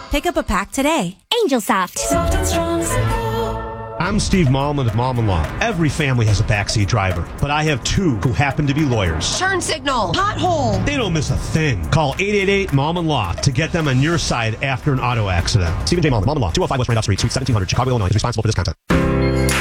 Pick up a pack today. Angel Soft. Soft and strong, simple. I'm Steve Malman of Malman Law. Every family has a backseat driver, but I have two who happen to be lawyers. Turn signal. Pothole. They don't miss a thing. Call 888-Malman Law to get them on your side after an auto accident. Stephen J. Malman, Malman Law, 205 West Randolph Street, Suite 1700, Chicago, Illinois, is responsible for this content.